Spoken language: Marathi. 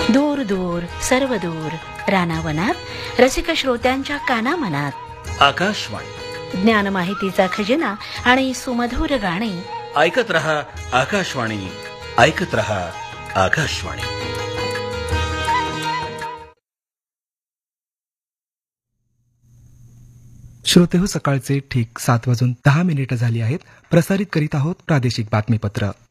दूर दूर सर्व दूर रानावनात रसिक श्रोत्यांच्या कानामनात आकाशवाणी ज्ञान माहितीचा खजिना आणि सुमधुर गाणी. ऐकत रहा आकाशवाणी, ऐकत रहा आकाशवाणी. श्रोते हो, सकाळचे ठीक 7:10 झाली आहेत. प्रसारित करीत आहोत प्रादेशिक बातमीपत्र.